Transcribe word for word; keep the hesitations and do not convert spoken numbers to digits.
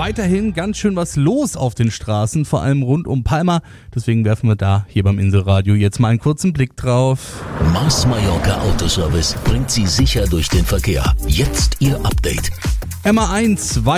weiterhin ganz schön was los auf den Straßen, vor allem rund um Palma. Deswegen werfen wir da hier beim Inselradio jetzt mal einen kurzen Blick drauf. Mars Mallorca Autoservice bringt Sie sicher durch den Verkehr. Jetzt Ihr Update. M A eins